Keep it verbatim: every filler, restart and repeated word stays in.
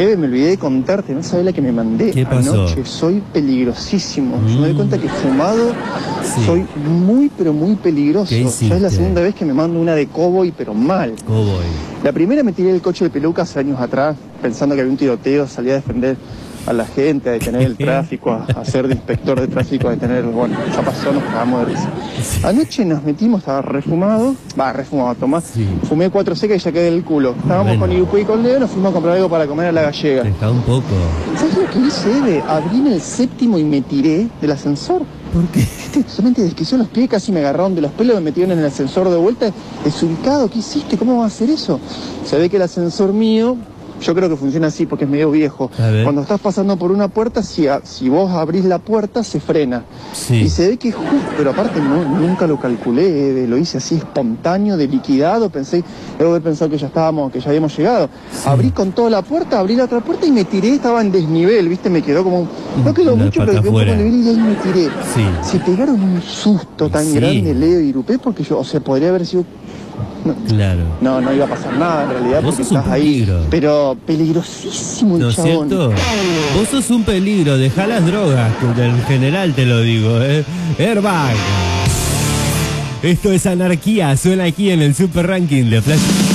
Eve, me olvidé de contarte, no sabés la que me mandé ¿Qué pasó? anoche. Soy peligrosísimo. Mm. Yo me doy cuenta que fumado Sí. soy muy, pero muy peligroso. ¿Qué Ya es la hiciste? segunda vez que me mando una de cowboy, pero mal. Cowboy. La primera me tiré del coche de peluca hace años atrás, pensando que había un tiroteo, salí a defender a la gente, a detener el tráfico, a, a ser de inspector de tráfico, a detener, bueno, ya pasó, nos cagamos de risa. Sí. Anoche nos metimos, estaba refumado, va, refumado, Tomás, Sí. fumé cuatro secas y ya quedé del culo. Estábamos Bueno. con Irupu y con Leo, nos fuimos a comprar algo para comer a la gallega. Está un poco. ¿Sabes lo que hice, Eve? Abrí en el séptimo y me tiré del ascensor. ¿Por qué? Viste, solamente desquició los pies, casi me agarraron de los pelos, me metieron en el ascensor de vuelta, desubicado, ¿qué hiciste? ¿Cómo vas a hacer eso? Se ve que el ascensor mío, yo creo que funciona así porque es medio viejo. A ver. Cuando estás pasando por una puerta, si, a- si vos abrís la puerta, se frena. Sí. Y se ve que justo, pero aparte no, nunca lo calculé, Eve, lo hice así espontáneo, de liquidado, pensé, debo haber pensado que ya estábamos, que ya habíamos llegado. Sí. Abrí con toda la puerta, abrí la otra puerta y me tiré, estaba en desnivel, ¿viste? Me quedó como, no quedó Una mucho, pata pero quedó un poco en afuera. nivel y ahí me tiré. Sí. Se pegaron un susto tan Sí. grande Leo y Irupé porque yo, o sea, podría haber sido... No, Claro. no, no iba a pasar nada en realidad Vos porque sos un estás ahí. peligro. Pero peligrosísimo el ¿No es chabón. cierto? Vos sos un peligro, dejá las drogas, que en general te lo digo, ¿eh? Airbag. Esto es anarquía, suena aquí en el Super Ranking de Flash.